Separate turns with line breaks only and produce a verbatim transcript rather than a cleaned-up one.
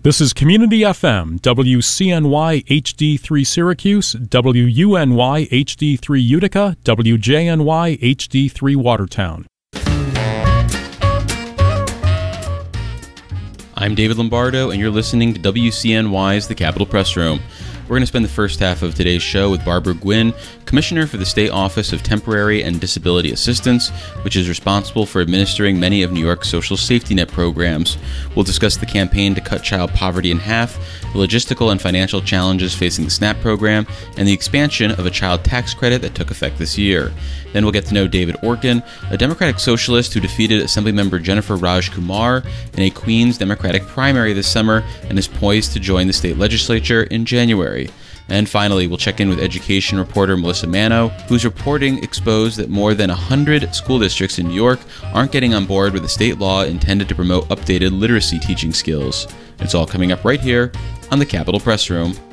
This is Community F M, W C N Y H D three Syracuse, W U N Y H D three Utica, W J N Y H D three Watertown.
I'm David Lombardo, and you're listening to W C N Y's The Capitol Press Room. We're going to spend the first half of today's show with Barbara Gwynn, Commissioner for the State Office of Temporary and Disability Assistance, which is responsible for administering many of New York's social safety net programs. We'll discuss the campaign to cut child poverty in half, the logistical and financial challenges facing the SNAP program, and the expansion of a child tax credit that took effect this year. Then we'll get to know David Orkin, a Democratic socialist who defeated Assemblymember Jennifer Raj Kumar in a Queens Democratic primary this summer and is poised to join the state legislature in January. And finally, we'll check in with education reporter Melissa Mano, whose reporting exposed that more than one hundred school districts in New York aren't getting on board with a state law intended to promote updated literacy teaching skills. It's all coming up right here on the Capitol Press Room.